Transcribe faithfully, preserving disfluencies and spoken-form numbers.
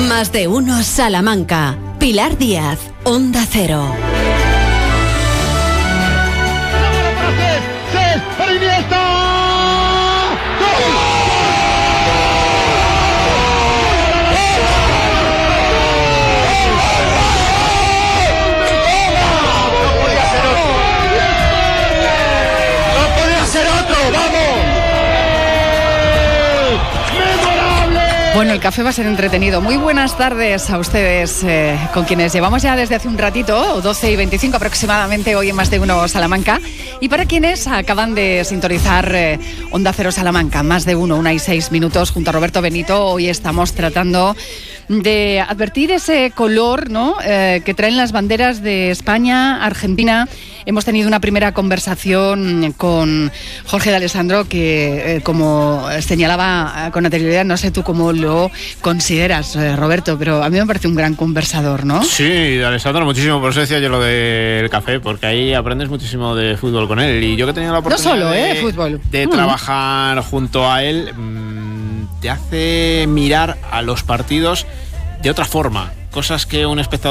Más de uno Salamanca. Pilar Díaz, Onda Cero. Bueno, el café va a ser entretenido. Muy buenas tardes a ustedes, eh, con quienes llevamos ya desde hace un ratito, doce y veinticinco aproximadamente, hoy en Más de Uno Salamanca. Y para quienes acaban de sintonizar eh, Onda Cero Salamanca, Más de Uno, una y seis minutos, junto a Roberto Benito, hoy estamos tratando de advertir ese color, ¿no?, eh, que traen las banderas de España, Argentina. Hemos tenido una primera conversación con Jorge de Alessandro que, eh, como señalaba con anterioridad, no sé tú cómo lo consideras, eh, Roberto, pero a mí me parece un gran conversador, ¿no? Sí, de Alessandro muchísimo, por eso decía yo lo del café, porque ahí aprendes muchísimo de fútbol con él. Y yo que he tenido la oportunidad no solo, de, eh, fútbol. de mm. trabajar junto a él, mmm, te hace mirar a los partidos de otra forma, cosas que un espectador